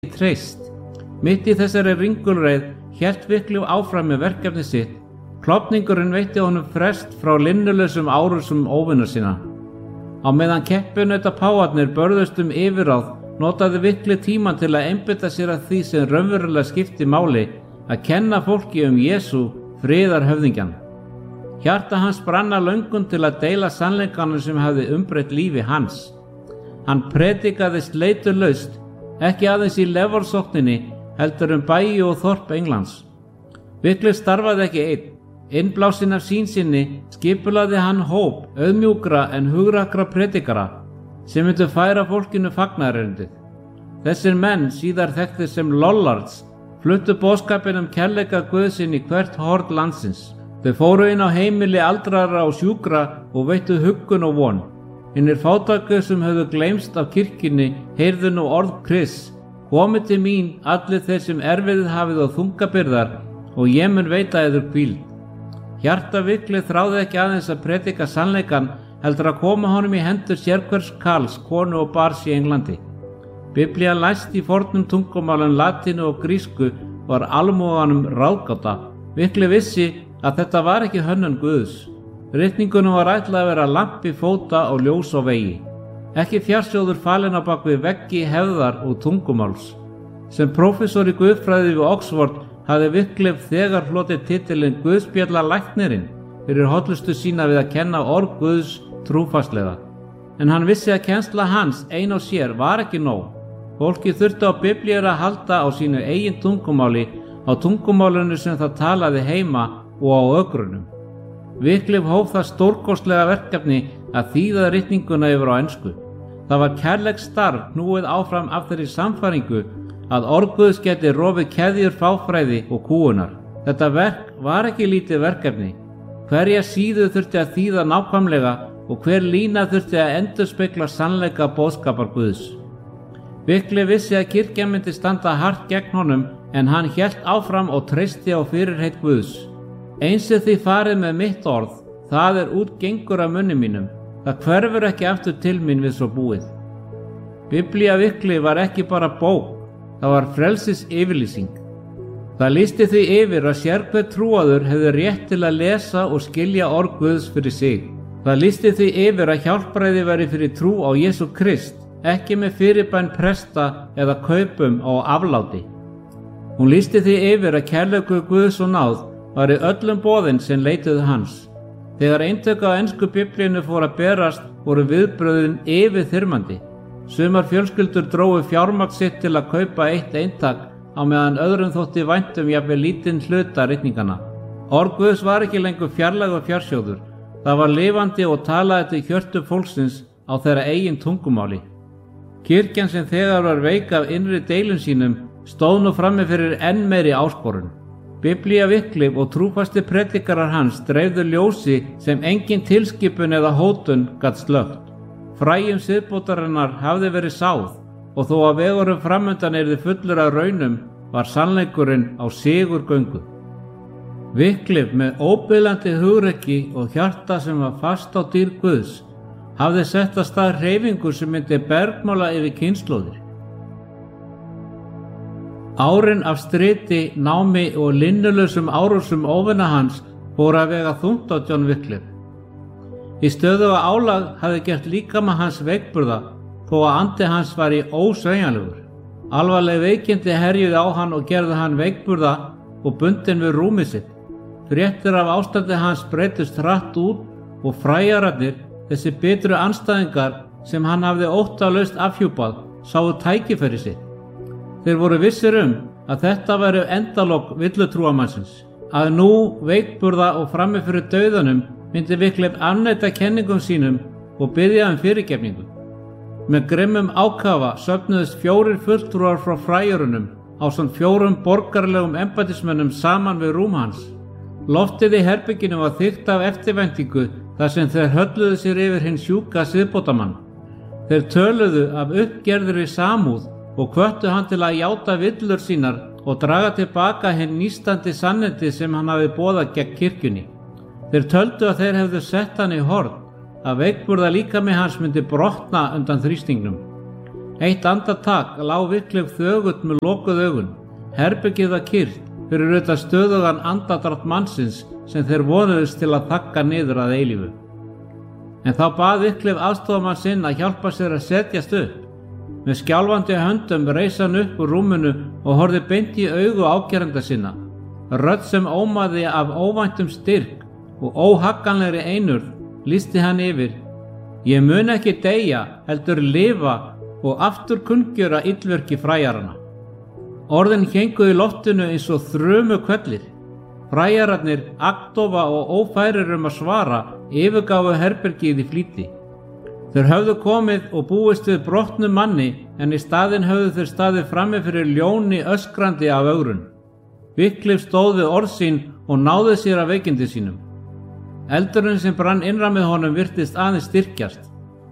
treyst. Mitt í þessari ringulreið hélt Wycliffe áfram með verkefni sitt. Klofningurinn veitti honum frest frá linnulausum árásum óvina sinna. Á meðan keppinauta páfarnir börðust yfirráð, notaði Wycliffe tímann til að einbeita sér að því sem raunverulega skipti máli, að kenna fólki Jesú, friðarhöfðingjann. Hjarta hans brann af löngun til að deila sannleikanum sem hafði umbreytt lífi hans. Hann predikaði sleitulaust, ekki aðeins í lefarsókninni, heldur bæi og þorp Englands. Wycliffe starfaði ekki einn. Innblásinn af sín sinni skipulagði hann hóp auðmjúkra en hugrakra predikara sem myndu færa fólkinu fagnaðarerindið. Þessir menn, síðar þekktir sem Lollards, fluttu boðskapinn kærleika Guðsinn í hvert horn landsins. Þau fóru inn á heimili aldraðra og sjúkra og veittu huggun og von. Hinir fátæku sem höfðu gleymst af kirkjunni heyrðu nú orð Krists: Komið til mín, allir þeir sem erfiðið hafið og þungabyrðar, og ég mun veita yður hvíld. Hjarta Wycliffe þráði ekki aðeins að predika sannleikann, heldur að koma honum í hendur sérhvers karls, konu og barns í Englandi. Biblía læst í fornum tungumálum latínu og grísku var almúganum ráðgáta. Wycliffe vissi að þetta var ekki hönnun Guðs. Ritningunum var ætlað að vera lampi fóta og ljós á vegi. Ekki fjarsjóður falinn á bak við veggi hefðar og tungumáls. Sem prófessor í guðfræði við Oxford hafði Wycliffe þegar hlotið titilinn Guðspjallalæknirinn fyrir hollustu sína við að kenna orð Guðs trúfastlega. En hann vissi að kennsla hans ein og sér var ekki nóg. Fólki þurfti á Biblíu að halda á sínu eigin tungumáli, á tungumálinu sem það talaði heima og á ögrunum. Wycliffe hóf það stórkostlega verkefni að þýða ritninguna yfir á ensku. Það var kærleiks starf knúið áfram af þeirri sannfæringu að orð Guðs gæti rofið keðjur fáfræði og kúgunar. Þetta verk var ekki lítið verkefni. Hverja síðu þurfti að þýða nákvæmlega og hver lína þurfti að endurspegla sannleika boðskapar Guðs. Wycliffe vissi að kirkjan myndi standa hart gegn honum, en hann hélt áfram og treysti á fyrirheit Guðs. Eins þið farið með mitt orð, það út gengur af munni mínum. Það hverfur ekki aftur til mín við svo búið. Biblía Wycliffe var ekki bara bók. Það var frelsis yfirlýsing. Það lýsti því yfir að sérhver trúaður hefði rétt til að lesa og skilja orð Guðs fyrir sig. Það lýsti því yfir að hjálpræði væri fyrir trú á Jesú Krist, ekki með fyrirbæn presta eða kaupum á afláti. Hún lýsti því yfir að kærleikur Guðs og náð var í öllum boðin sem leituðu hans. Þegar eintök á ensku biblíunni fór að berast voru viðbrögðin yfirþyrmandi. Sumar fjölskyldur drógu fjármagn sitt til að kaupa eitt eintak á meðan öðrum þótti vænt jafnvel lítinn hluta ritninganna. Orð Guðs var ekki lengur fjarlægur fjarsjóður. Það var lifandi og talaði til hjörtu fólksins á þeirra eigin tungumáli. Kirkjan sem þegar var veik af innri deilum sínum stóð nú frammi fyrir enn meiri áskorun. Biblía Wycliffe og trúfasti predikarar hans dreifðu ljósi sem engin tilskipun eða hótun gat slökkt. Fræjum siðbótarinnar hafði verið sáð og þó að vegurum framundan yrði fullur af raunum var sannleikurinn á sigurgöngu. Wycliffe með óbilandi hugrekki og hjarta sem var fast á dýr Guðs hafði sett af stað hreyfingu sem myndi bergmála yfir kynslóðir. Árin af striti, námi og linnulausum árásum óvina hans fóru að vega þungt á John Wycliffe. Í stöðuga álag hafði gert líkama hans veikburða þó að andi hans var í ósveigjanlegur. Alvarleg veikindi herjuði á hann og gerði hann veikburða og bundinn við rúmið sitt. Fréttir af ástandi hans breytust hratt út og fræjararnir, þessi bitru andstæðingar sem hann hafði óttalaust afhjúpað, sáu tækifæri sitt. Þeir voru vissir að þetta væri endalok villutrúamannsins, að nú veikburða og frammi fyrir dauðanum myndi Wycliffe afneita kenningum sínum og biðja fyrirgefningu. Með grimmum ákafa söfnuðust 4 fulltrúar frá fræjurunum ásamt 4 borgarlegum embættismönnum saman við rúm hans. Loftið í herberginu var þykkt af eftirvæntingu þar sem þeir hölluðu sér yfir hinn sjúka siðbótamann. Þeir töluðu af uppgerðri samúð og hvöttu hann til að játa villur sínar og draga tilbaka hinn nístandi sannindi sem hann hafi boðað gegn kirkjunni. Þeir töldu að þeir hefðu sett hann í horn, að veikburða líkami hans myndi brotna undan þrýstingnum. Eitt andartak lá Wycliffe þögull með lokuð augun. Herbergið var kyrrt fyrir utan stöðugan andardrátt mannsins sem þeir vonuðust til að þagga niður að eilífu. En þá bað Wycliffe aðstoðarmann sinn að hjálpa sér að setjast upp. Með skjálfandi höndum reis hann upp úr rúminu og horfði beint í augu ágeranda sinna. Rödd sem ómaði af óvæntum styrk og óhagganlegri einurð lýsti hann yfir: Ég mun ekki deyja, heldur lifa og aftur kunngjöra illverki fræjaranna. Orðin héngu í loftinu eins og þrumu kvellir. Fræjararnir, agndofa og ófærir að svara, yfirgáfu herbergið í flýti. Þeir höfðu komið og búist við brotnum manni, en í staðinn höfðu þeir staðið frammi fyrir ljóni öskrandi af ögrun. Wycliffe stóð við orð sín og náði sér af veikindi sínum. Eldurinn sem brann innra með honum virtist aðeins styrkjast.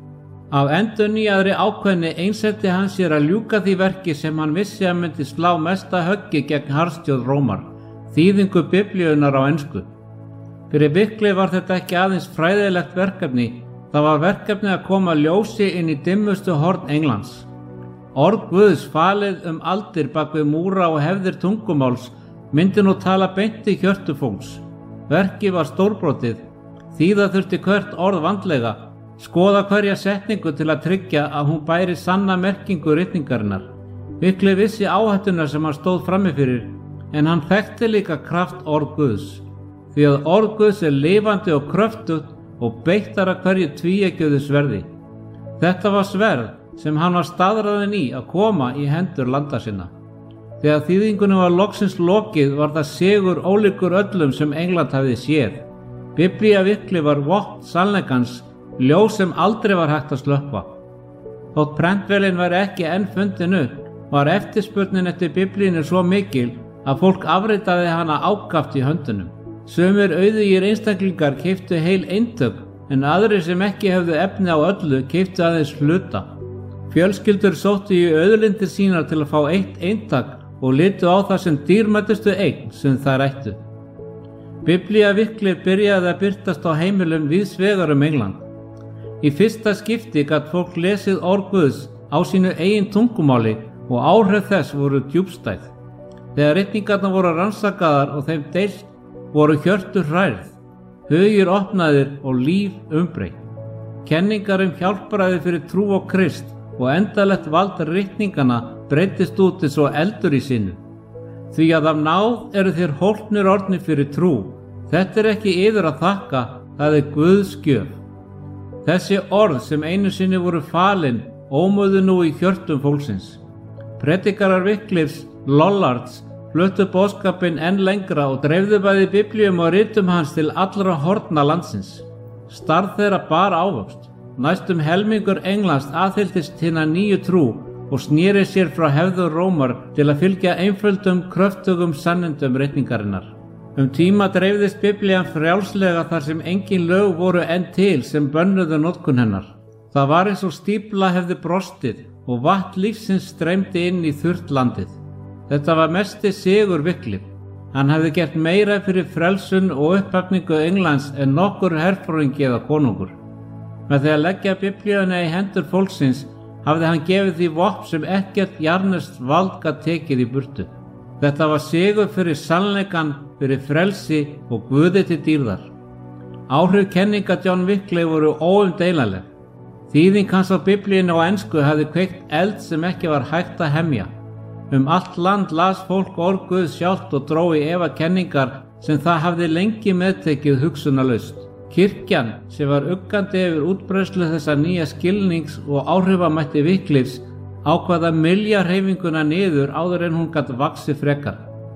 Af endurnýjaðri ákveðni einsetti hann sér að ljúka því verki sem hann vissi að myndi slá mesta höggi gegn harðstjórn Rómar, þýðingu Biblíunnar á ensku. Fyrir Wycliffe var þetta ekki aðeins fræðilegt verkefni, það var verkefni að koma ljósi inn í dimmustu horn Englands. Orð Guðs falið aldir bak við múra og hefðir tungumáls myndi nú tala beint í hjörtu fólks. Verkið var stórbrotið, þýða þurfti hvert orð vandlega, skoða hverja setningu til að tryggja að hún bæri sanna merkingu ritningarinnar. Wycliffe vissi áhættuna sem hann stóð frammi fyrir, en hann þekkti líka kraft orð Guðs. Því að orð Guðs lifandi og kröftugt og beittara hverju tvíeggjuðu sverði. Þetta var sverð sem hann var staðráðinn í að koma í hendur landa sinna. Þegar þýðingunum var loksins lokið var það sigur ólíkur öllum sem England hafði séð. Biblía Wycliffe var vopn sannleikans, ljós sem aldrei var hægt að slökkva. Þótt prentvélin væri ekki enn fundin upp, var eftirspurnin eftir Biblíunni svo mikil að fólk afritaði hana ákaft í höndunum. Sumir auðugir einstaklingar keyptu heil eintök, en aðrir sem ekki hefðu efni á öllu keyptu aðeins hluta. Fjölskyldur sóttu í auðlindir sínar til að fá eitt eintak og litu á það sem dýrmætustu eign sem þær ættu. Biblía Wycliffe byrjaði að birtast á heimilum víðs vegar England. Í fyrsta skipti gat fólk lesið orð Guðs á sínu eigin tungumáli og áhrif þess voru djúpstæð. Þegar ritningarnar voru rannsakaðar og þeim deilt voru hjörtu hrærð, hugir opnaðir og líf umbreytt. Kenningar hjálpræði fyrir trú á Krist og endalegt vald ritninganna breyttist út eins og eldur í sinu. Því að af náð eru þér hólpnir orðnir fyrir trú. Þetta ekki yður að þakka, það Guðs gjöf. Þessi orð sem einu sinni voru falin ómuðu nú í hjörtum fólksins. Predikarar Wycliffes, Lollards, fluttu boðskapinn enn lengra og dreifðu bæði Biblíum og ritum hans til allra horna landsins. Starf þeirra bar ávöxt. Næstum helmingur Englands aðhylltist hina nýju trú og sneri sér frá hefðum Rómar til að fylgja einföldum, kröftugum sannindum ritningarinnar. Tíma dreifðist Biblían frjálslega þar sem engin lög voru enn til sem bönnuðu notkun hennar. Það var eins og stífla hefði brostið og vatn lífsins streymdi inn í þurrt landið. Þetta var mesti sigur Wycliffe. Hann hefði gert meira fyrir frelsun og upphafningu Englands en nokkur herforingi eða konungur. Með því að leggja Biblíuna í hendur fólksins hafði hann gefið því vopn sem ekkert jarðneskt vald gat tekið í burtu. Þetta var sigur fyrir sannleikann, fyrir frelsi og Guði til dýrðar. Áhrif kenninga John Wycliffe voru óumdeilanleg. Þýðing hans á Biblíunni á ensku hafði kveikt eld sem ekki var hægt að hemja. Allt land las fólk orð Guðs sjálft og dró í efa kenningar sem það hafði lengi meðtekið hugsunarlaust. Kirkjan, sem var uggandi yfir útbreiðslu þessa nýja skilnings og áhrifamætti Wycliffes, ákvað að mylja hreyfinguna niður áður en hún gat vaxið frekar.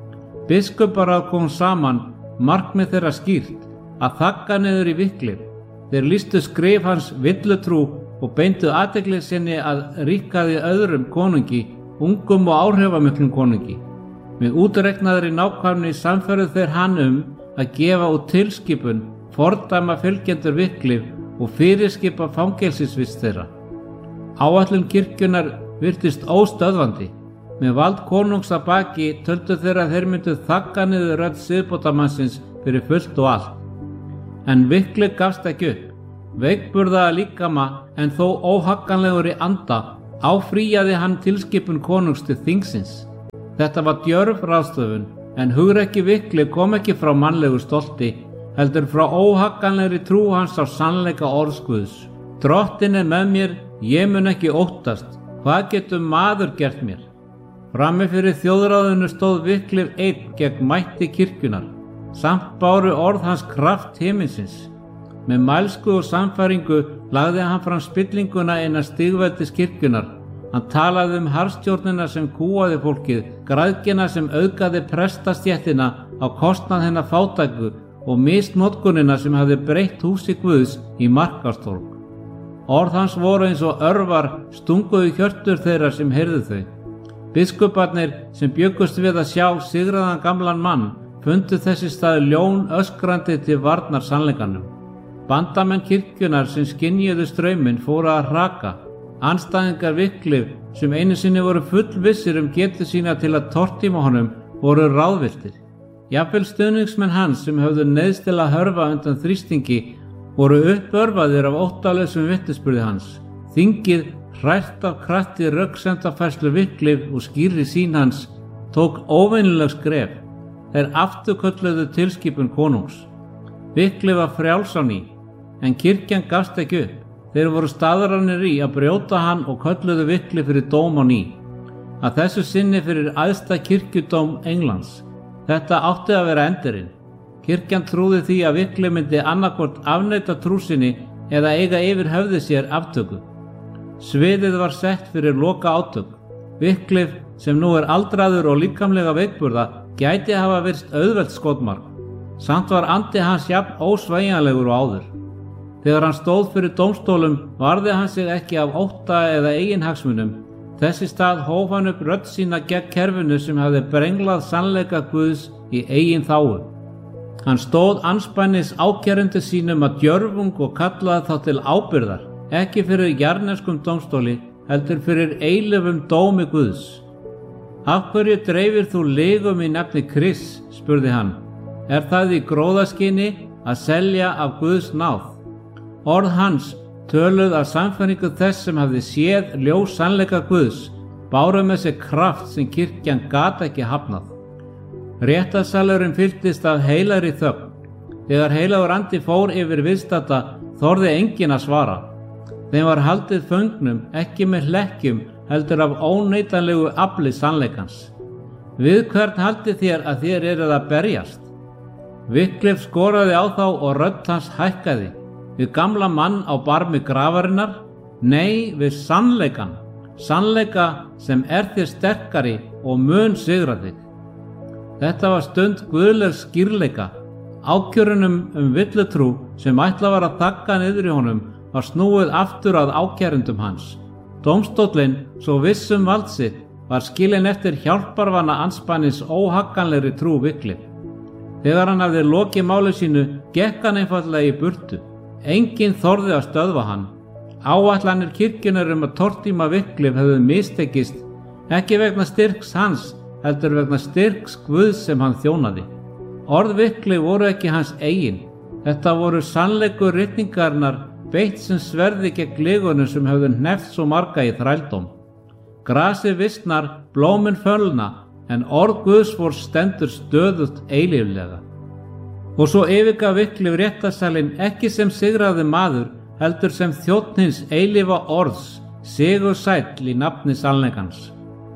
Biskuparáð kom saman, markmið þeirra skýrt, að þagga niður í Wycliffe. Þeir lýstu skrif hans villutrú og beindu athygli sinni að ríkaði öðrum konungi, ungum og áhrifamiklum konungi. Með útreiknaðri nákvæmni samferðu þeir hann að gefa út tilskipun, fordæma fylgjendur Wycliffe og fyrirskipa fangelsisvist þeirra. Áætlun kirkjunnar virtist óstöðvandi. Með vald konungs að baki töldu þeirra að þeir myndu þagga niður rödd siðbótarmannsins fyrir fullt og allt. En Wycliffe gafst ekki upp. Veikburða líkama en þó óhagganlegur í anda, áfrýjaði hann tilskipun konungs til þingsins. Þetta var djörf ráðstöfun, en hugrekki Wycliffe kom ekki frá mannlegu stolti, heldur frá óhagganlegri trú hans á sannleika orðs Guðs. Drottinn er með mér, ég mun ekki óttast, hvað getur maður gert mér? Frammi fyrir þjóðráðinu stóð Wycliffe einn gegn mætti kirkjunnar, samt báru orð hans kraft himinsins. Með mælsku og sannfæringu lagði hann fram spillinguna innan stigveldis kirkjunnar. Hann talaði harðstjórnina sem kúaði fólkið, græðgina sem auðgaði prestastéttina á kostnað hennar fátæku og misnotkunina sem hafði breytt húsi Guðs í markastorg. Orð hans voru eins og örvar stunguðu hjörtur þeirra sem heyrðu þau. Biskuparnir sem bjuggust við að sjá sigraðan gamlan mann fundu þessi stað ljón öskrandi til varnar sannleikanum. Bandamenn kirkjunar sem skynjuðu strauminn fóru að hraka. Andstæðingar Wycliffe sem einu sinni voru fullvissir getu sína til að tortíma honum voru ráðvilltir. Jafnvel stuðningsmenn hans sem höfðu neyðst til að hörfa undan þrýstingi voru uppörvaðir af óttalausum vitnisburði hans. Þingið, hrært af krafti röksemdafærslu Wycliffe og skýrri sýn hans, tók óvenjuleg skref. Þeir afturkölluðu tilskipun konungs. Wycliffe var frjáls á ný, en kirkjan gafst ekki upp. Þeir voru staðrænir í að brjóta hann og kölluðu Wycliffe fyrir dóm á ný. Að þessu sinni fyrir æðsta kirkjudóm Englands. Þetta átti að vera endurinn. Kirkjan trúði því að Wycliffe myndi annaðhvort afneita trú sinni eða eiga yfir höfði sér aftöku. Sviðið var sett fyrir loka átök. Wycliffe, sem nú er aldraður og líkamlega veikburða, gæti hafa virst auðvelt skotmark. Samt var andi hans jafn ósveigjanlegur og áður. Þegar hann stóð fyrir dómstólum varði hann sig ekki af ótta eða eiginhagsmunum. Þess í stað hóf hann upp rödd sína gegn kerfinu sem hafði brenglað sannleika Guðs í eigin þágu. Hann stóð andspænis ákærendur sínum að djörfung og kallaði þá til ábyrgðar, ekki fyrir jarðneskum dómstóli, heldur fyrir eilífum dómi Guðs. Af hverju dreifir þú lygum í nafni Krists, spurði hann. Er það í gróðaskyni að selja af Guðs náð? Orð hans, töluð af sannfæringu þess sem hafði séð ljós sannleika Guðs, báru með sér kraft sem kirkjan gat ekki hafnað. Réttarsalurinn fylltist af heilagri þögn. Þegar heilagur andi fór yfir viðstadda þorði enginn að svara. Þeim var haldið föngnum, ekki með hlekkjum, heldur af óneitanlegu afli sannleikans. Við hvern haldið þér að þér eruð að berjast? Wycliffe skoraði á þá og rödd hans hækkaði. Við gamla mann á barmi grafarinnar? Nei, við sannleikan. Sannleika sem er þér sterkari og mun sigra þig. Þetta var stund guðlegs skýrleika. Ákjörunum villutrú sem ætlað var að þagga niður í honum var snúið aftur að ákærendum hans. Dómstóllinn, svo vissum vald sitt, var skilinn eftir hjálparvana andspænis óhagganlegri trú Wycliffe. Þegar hann hafði lokið máli sínu, gekk hann einfaldlega í burtu. Enginn þorði að stöðva hann. Áætlanir kirkjunnar að tortíma Wycliffe hefðu mistekist, ekki vegna styrks hans, heldur vegna styrks Guðs sem hann þjónaði. Orð Wycliffe voru ekki hans eigin. Þetta voru sannleikur ritningarinnar beitt sem sverði gegn lygunum sem hefðu hneppt svo marga í þrældóm. Grasið visnar, blómin fölna, en orð Guðs stendur stöðugt eilíflega. Og svo yfirgaf Wycliffe réttarsalinn ekki sem sigraði maður, heldur sem þjónn hins eilífa orðs, sigursæll í nafni sannleikans.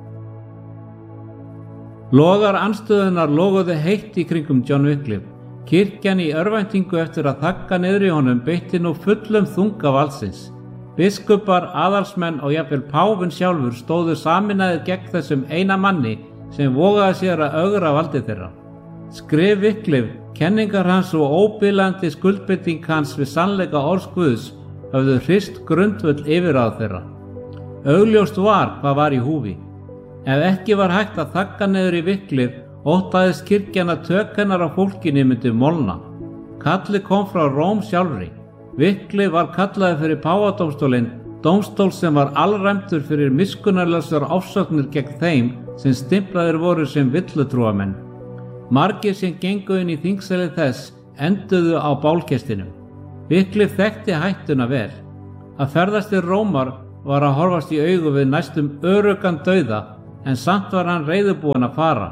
Logar andstöðunar loguðu heitt í kringum John Wycliffe. Kirkjan í örvæntingu eftir að þagga niður í honum beitti nú fullum þunga valdsins. Biskupar, aðalsmenn og jafnvel páfinn sjálfur stóðu sameinaðir gegn þessum eina manni sem vogaði sér að ögra valdi þeirra. Skrif Wycliffe, kenningar hans og óbilandi skuldbinding hans við sannleika orðs Guðs höfðu hrist grundvöll yfirráð þeirra. Augljóst var hvað var í húfi. Ef ekki var hægt að þagga niður í Wycliffe, óttaðist kirkjan að tök hennar á fólkinu myndi molna. Kalli kom frá Róm sjálfri. Wycliffe var kallaði fyrir páfadómstólinn, dómstól sem var alræmdur fyrir miskunnarlausar ofsóknir gegn þeim sem stimplaðir voru sem villutrúamenn. Margir sem gengu inn í þingsali þess enduðu á bálkestinum. Wycliffe þekkti hættuna vel. Að ferðast til Rómar var að horfast í augu við næstum öruggan dauða, en samt var hann reiðubúinn að fara.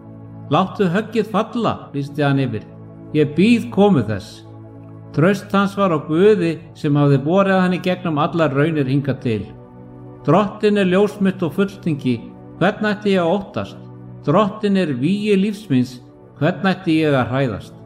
Láttu höggið falla, lýsti hann yfir. Ég bíð komu þess. Traust hans var á Guði sem hafði borið hann í gegnum allar raunir hingað til. Drottinn er ljós mitt og fulltingi, hvern ætti ég að óttast? Drottinn er vígi lífs míns, hvern ætti ég að hræðast?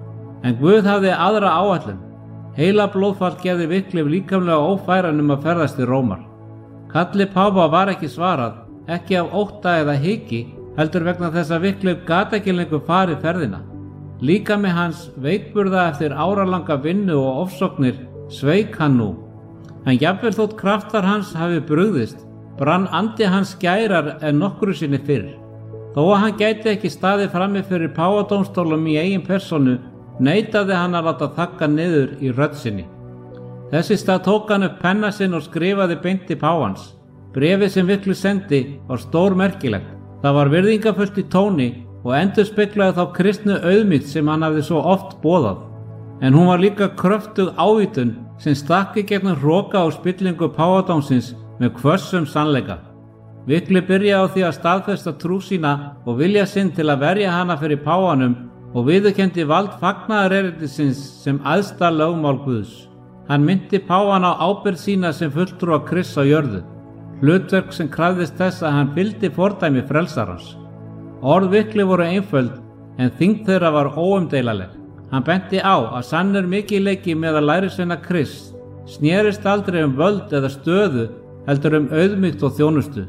En Guð hafði aðra áætlun. Heilablóðfall gerði Wycliffe líkamlega ófæran að ferðast til Rómar. Kalli páfa var ekki svarað, ekki af ótta eða hiki, heldur vegna þess að Wycliffe gat ekki lengur farið ferðina. Líkami hans, veikburða eftir áralanga vinnu og ofsóknir, sveik hann nú. En jafnvel þótt kraftar hans hafi brugðist, brann andi hans skærar en nokkru sinni fyrr. Þó að hann gæti ekki staðið frammi fyrir páfadómstólum í eigin persónu, neitaði hann að láta þagga niður í rödd sinni. Þess í stað tók hann upp penna sinn og skrifaði beint til páfans. Bréfið sem Wycliffe sendi var stórmerkilegt. Það var virðingafullt í tóni og endurspeglaði þá kristnu auðmýkt sem hann hafði svo oft boðað. En hún var líka kröftug ávítun sem stakk í gegnum hroka og spillingu páfadómsins með hvössum sannleika. Wycliffe byrjaði á því að staðfesta trú sína og vilja sinn til að verja hana fyrir páfanum og viðurkenndi vald fagnaðarerindisins sem æðsta lögmál Guðs. Hann minnti páfan á ábyrgð sína sem fulltrúa Krists á jörðu, hlutverk sem krafðist þess að hann fylgdi fordæmi frelsarans. Orð Wycliffe voru einföld en þyngd þeirra var óumdeilanleg. Hann benti á að sannur mikilvægi meðal lærisveina Krists snerist aldrei völd eða stöðu, heldur auðmýkt og þjónustu.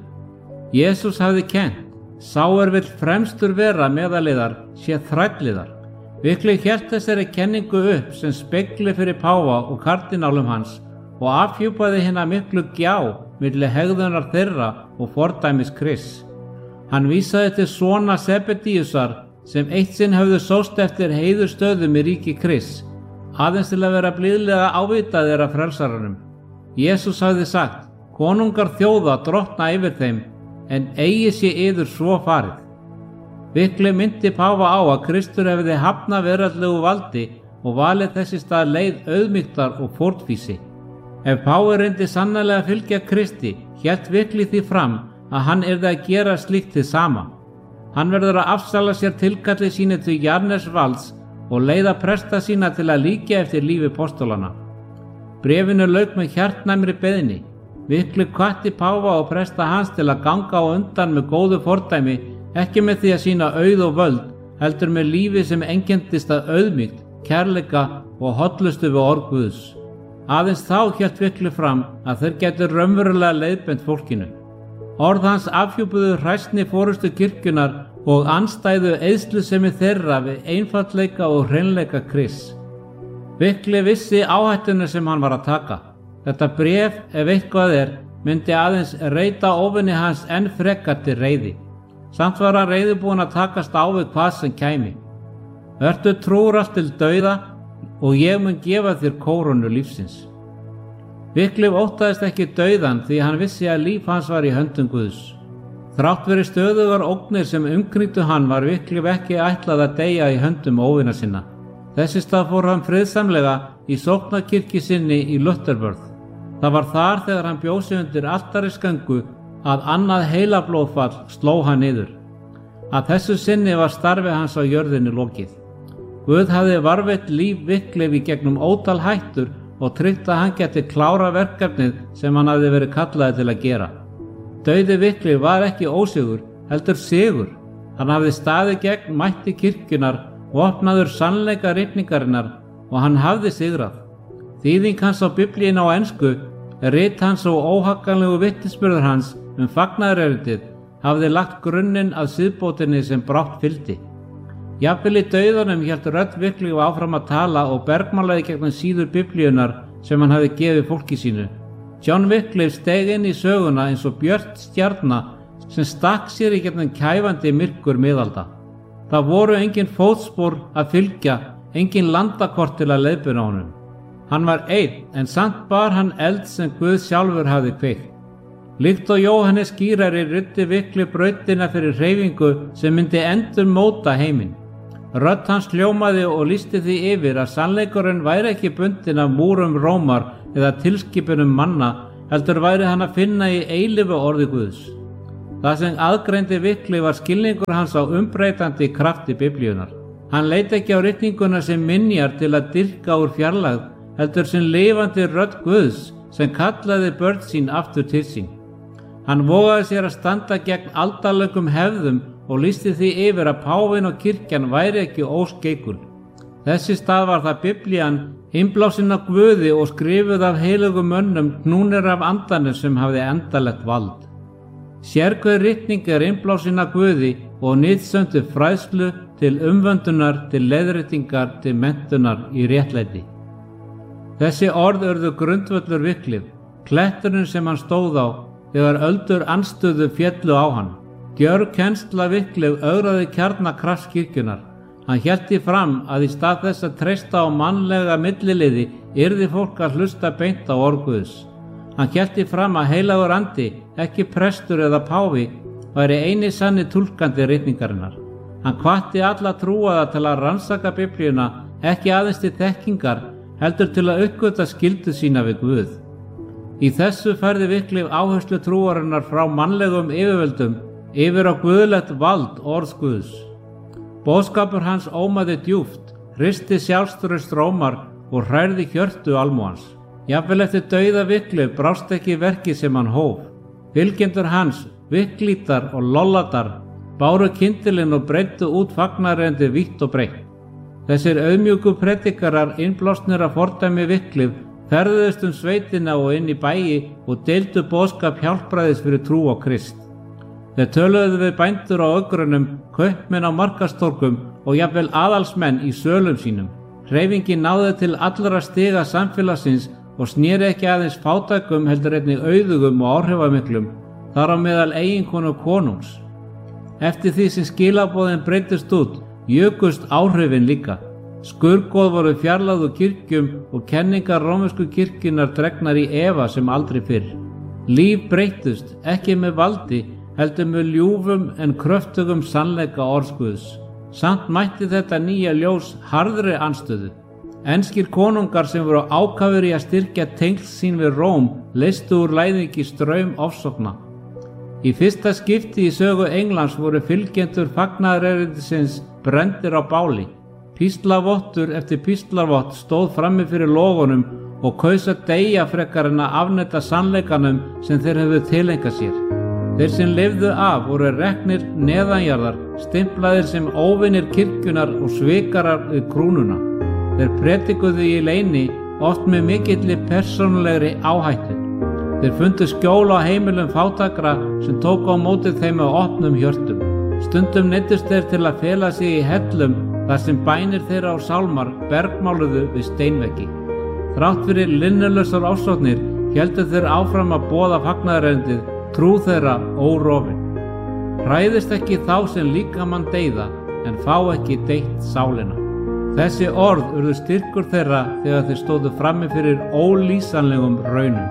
Jesús hafði kennt: sá vill fremstur vera meðaliðar sé þrælliðar. Wycliffe hélt þessari kenningu upp sem spegli fyrir páfa og kardinálum hans og afhjúpaði hina miklu gjá milli hegðunar þeirra og fordæmis Krists. Hann vísaði til svona Sebedíusar sem eitt sinn höfðu sóst eftir heiðurstöðum í ríki Krists, aðeins til að vera blíðlega ávitaðir af frelsaranum. Jesús hafði sagt: konungar þjóða drottna yfir þeim, en eigi sé yður svo farið. Wycliffe myndi páfa á að Kristur hefði hafnað veraldlegu valdi og valið þess í stað leið auðmýktar og fórnfýsi. Ef páfi reyndi sannarlega að fylgja Kristi, hélt Wycliffe því fram að hann yrði að gera slíkt hið sama. Hann verður að afsala sér tilkalli sínu til jarðnesvalds og leiða presta sína til að líkja eftir lífi postólana. Bréfinu lauk með hjartnæmri beiðni. Wycliffe hvatti páfa og presta hans til að ganga á undan með góðu fordæmi, ekki með því að sýna auð og völd, heldur með lífi sem einkenndist af auðmýkt, kærleika og hollustu við orð Guðs. Aðeins þá hélt Wycliffe fram að þeir gætu raunverulega leiðbent fólkinu. Orð hans afhjúpuðu hræsni forystu kirkjunnar og andstæðu eyðslusemi þeirra við einfaldleika og hreinleika Krists. Wycliffe vissi áhættuna sem hann var að taka. Þetta bréf, ef eitthvað myndi aðeins reita óvinni hans enn frekar til reiði. Samt var hann reiðubúinn að takast á við hvað sem kæmi. Vertu trúr allt til dauða og ég mun gefa þér kórónu lífsins. Wycliffe óttaðist ekki dauðan því hann vissi að líf hans var í höndum Guðs. Þrátt fyrir stöðugar ógnir sem umkringdu hann var Wycliffe ekki ætlað að deyja í höndum óvina sinna. Þess í stað fór hann friðsamlega í sóknarkirkju sinni í Luthervörð. Það var þar þegar hann bjó sig undir altarisgöngu að annað heilablóðfall sló hann niður. Að þessu sinni var starfi hans á jörðinni lokið. Guð hafði varveitt líf Wycliffe í gegnum ótal hættur og tryggt að hann geti klára verkefnið sem hann hafði verið kallaði til að gera. Dauði Wycliffe var ekki ósigur, heldur sigur. Hann hafði staðið gegn mætti kirkjunar, vopnaður sannleika ritningarinnar og hann hafði sigrað. Þýðing hans á Biblíinu á ensku, rit hans og óhagganlegu vitnisburður hans fagnaðarerindið hafði lagt grunninn að siðbótinni sem brátt fylgdi. Jafnvel í dauðanum hélt rödd Wycliffe áfram að tala og bergmálaði gegnum síður Biblíunnar sem hann hafði gefið fólki sínu. John Wycliffe steig inn í söguna eins og björt stjarna sem stakk sér í gegnum kæfandi myrkur miðalda. Það voru engin fótspor að fylgja, engin landakort til að leiðbeina honum. Hann var einn, en samt bar hann eld sem Guð sjálfur hafði kveikt. Líkt og Jóhannes skírari ruddi Wycliffe brautina fyrir hreyfingu sem myndi endur móta heiminn. Rödd hans hljómaði og lýsti því yfir að sannleikurinn væri ekki bundinn af múrum Rómar eða tilskipunum manna, heldur væri hann að finna í eilífu orði Guðs. Það sem aðgreindi Wycliffe var skilningur hans á umbreytandi krafti Biblíunnar. Hann leit ekki á ritninguna sem minjar til að dyrka úr fjarlægð, heldur sem lifandi rödd Guðs sem kallaði börn sín aftur til sín. Hann vogaði sér að standa gegn aldalöngum hefðum og lýsti því yfir að páfinn og kirkjan væri ekki óskeikul. Þessi stað var það Biblían, innblásin af Guði og skrifuð af heilögum mönnum knúnir af andanum sem hafði endalegt vald. Sérhver ritning er innblásin af Guði og nytsöm til fræðslu, til umvöndunar, til leiðréttingar, til menntunar í réttlæti. Þessi orð urðu grundvöllur Wycliffe, kletturinn sem hann stóð á þegar öldur andstöðu féllu á hann. Gjörg kennsla Wycliffe ögraði kjarna krafts kirkjunnar. Hann hélt því fram að í stað þess að treysta á mannlega milliliði yrði fólk að hlusta beint á orð Guðs. Hann hélt því fram að heilagur andi, ekki prestur eða páfi, væri eini sanni túlkandi ritningarinnar. Hann hvatti alla trúaða til að rannsaka Biblíuna, ekki aðeins til þekkingar, heldur til að uppgötva skyldu sína við Guð. Í þessu færði Wycliffe áherslu trúarinnar frá mannlegum yfirvöldum yfir á guðlegt vald orðs Guðs. Boðskapur hans ómaði djúpt, hristi sjálfstraust Rómar og hrærði hjörtu almúans. Jafnvel eftir dauða Wycliffe brást ekki verkið sem hann hóf. Fylgjendur hans, Wycliftar og Lolladar, báru kyndilinn og breiddu út fagnarendi vítt og breitt. Þessir auðmjúku predikarar innblásnir af fordæmi Wycliffe ferðuðust sveitina og inn í bæi og deildu boðskap hjálpræðis fyrir trú á Krist. Þeir töluðu við bændur á ögrunum, kaupmenn á markastorkum og jafnvel aðalsmenn í sölum sínum. Hreyfingin náði til allra stiga samfélagsins og sneri ekki aðeins fátækum heldur einnig auðugum og áhrifamiklum, þar á meðal eiginkonu konungs. Eftir því sem skilaboðin breyttust út, jukust áhrifin líka. Skurgoð voru fjarlægð úr kirkjum og kenningar rómversku kirkjunnar dregnar í efa sem aldrei fyrr. Líf breyttust, ekki með valdi, heldur með ljúfum en kröftugum sannleika orðs Guðs. Samt mætti þetta nýja ljós harðri andstöðu. Enskir konungar sem voru ákafir í að styrkja tengsl sín við Róm leystu úr læðingi straum ofsókna. Í fyrsta skipti í sögu Englands voru fylgjendur fagnaðarerindisins brenndir á báli. Píslarvottur eftir píslarvott stóð frammi fyrir logunum og kaus að deyja frekar en að afneita sannleikanum sem þeir hefðu tileinkað sér. Þeir sem lifðu af voru reknir neðanjarðar, stimplaðir sem óvinir kirkjunar og svikarar við krúnuna. Þeir predikuðu í leyni, oft með mikilli persónulegri áhættu. Þeir fundu skjól á heimilum fátækra sem tóku á móti þeim á opnum hjörtum. Stundum neyddust þeir til að fela sig í hellum þar sem bænir þeirra og sálmar bergmáluðu við steinveggi. Þrátt fyrir linnulausar ofsóknir héldu þeir áfram að boða fagnaðarerindið, trú þeirra órofin. Hræðist ekki þá sem líkamann deyða, en fá ekki deytt sálina. Þessi orð urðu styrkur þeirra þegar þeir stóðu frammi fyrir ólýsanlegum raunum.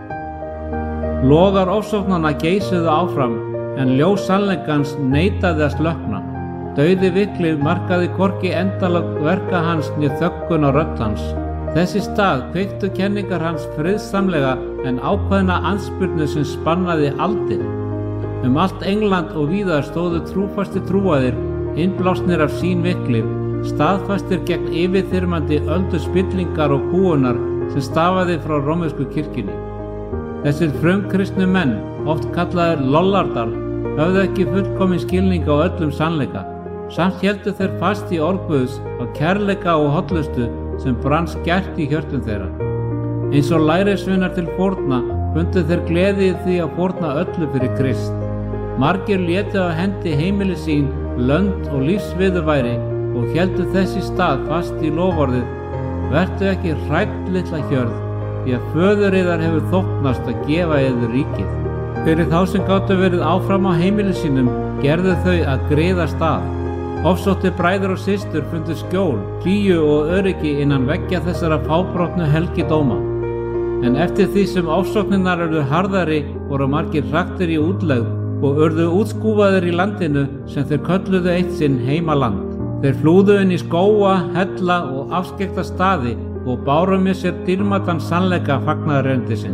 Logar ofsóknanna geisuðu áfram, en ljós sannleikans neitaði að slökkna. Dauði Wycliffe markaði hvorki endalag verka hans né þöggun á rödd hans. Þess í stað kveiktu kenningar hans friðsamlega en ákveðna andspyrnu sem spannaði aldir. Allt England og víðar stóðu trúfastir trúaðir, innblásnir af sýn Wycliffe, staðfastir gegn yfirþyrmandi öldu spillingar og kúgunar sem stafaði frá rómversku kirkjunni. Þessir frumkristnu menn, oft kallaðir Lollardar, höfðu ekki fullkominn skilning á öllum sannleika. Samt héldu þeir fast í orð Guðs á kærleika og hollustu sem brann skært í hjörtum þeirra. Eins og lærisveinar til fórna fundu þeir gleði í því að fórna öllu fyrir Krist. Margir létu á hendi heimili sín, lönd og lífsviðurværi og héldu þess í stað fast í loforðið: vertu ekki hrædd, litla hjörð, því að föður yðar hefur þóknast að gefa yður ríkið. Fyrir þá sem gátu verið áfram á heimili sínum gerðu þau að greiða stað. Ofsóttir bræður og systur fundu skjól, hlýju og öryggi innan veggja þessara fábrotnu helgidóma. En eftir því sem ofsóknirnar urðu harðari voru margir hraktir í útlegð og urðu útskúfaðir í landinu sem þeir kölluðu eitt sinn heimaland. Þeir flúðu inn í skóga, hella og afskekkta staði og báru með sér dýrmætan sannleika fagnaðarerindisins.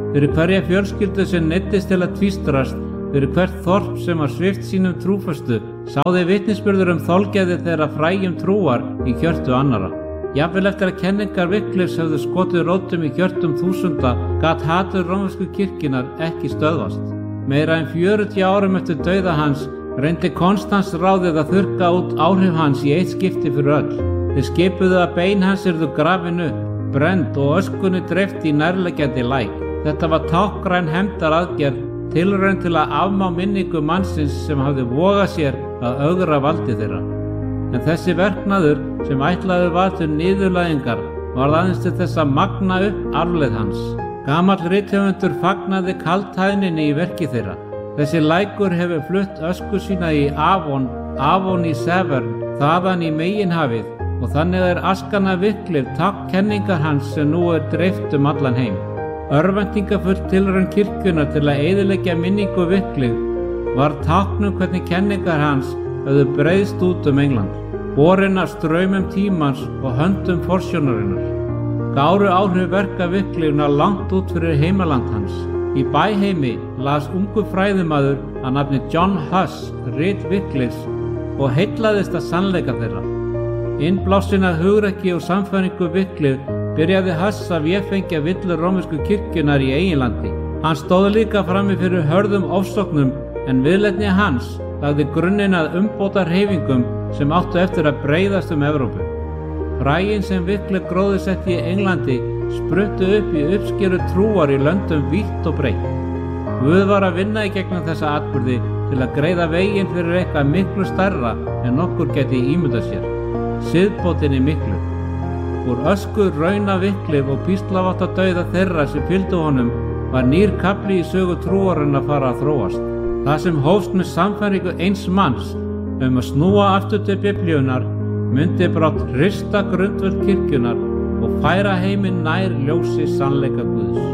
fyrir hverja fjölskyldu sem neyddist til að tvístrast, fyrir hvert þorp sem var svipt sínum trúföstu, sáði vitnisburður þolgæði þeirra fræjum trúar í hjörtu annarra. Jafnvel eftir að kenningar Wyclifs höfðu skotið rótum í hjörtum þúsunda gat hatur rómversku kirkjunnar ekki stöðvast. Meira en 40 árum eftir dauða hans reyndi Konstans ráðið að þurrka út áhrif hans í eitt skipti fyrir öll. Þeir skipuðu að bein hans yrðu grafin upp, brennd og öskunni dreift í nærliggjandi læk. Þetta var táknræn hefndaraðgerð, tilraun til að afmá minningu mannsins sem hafði vogað sér að ögra valdi þeirra. En þessi verknaður sem ætlaður var til niðurlægingar var aðeins til þess að magna upp arfleið hans. Gamall rithöfundur fagnaði kaldhæðninni í verki þeirra. Þessi lækur hefur flutt ösku sína í Avon í Severn, þaðan í meginhafið, og þannig er askan af Wyclifs tákn kenningar hans sem nú dreift allan heim. Örvæntingafull tilraun kirkjunnar til að eyðileggja minningu Wyclifs var tákn hvernig kenningar hans höfðu breiðst út England, borin af straumum tímans og höndum forsjónarinnar. Gáru áhrif verka Wyclifs langt út fyrir heimaland hans. Í bæheimi las ungur fræðimaður að nafni John Huss rit Wyclifs og heillaðist að sannleika þeirra. Innblásinn af hugrekki og sannfæringu Wyclifs byrjaði Huss að véfengja villur rómversku kirkjunnar í eiginlandi. Hann stóð líka frammi fyrir hörðum ofsóknum, en viðleitni hans lagði grunninn að umbóta hreyfingum sem áttu eftir að breiðast Evrópu. Fræin sem Wyclifs gróðursetti í Englandi spruttu upp í uppskeru trúar í löndum vítt og breitt. Guð var að vinna í gegnum þessa atburði til að greiða veginn fyrir eitthvað miklu stærra en nokkur gæti ímyndað sér, siðbótinni miklu. Úr ösku rauna Wyclifs og píslarvotta dauða þeirra sem fylgdu honum var nýr kafli í sögu trúarinnar að fara að þróast. Það sem hófst með sannfæringu eins manns að snúa aftur til Biblíunnar myndi brátt hrista grundvöll kirkjunnar og færa heiminn nær ljósi sannleika Guðs.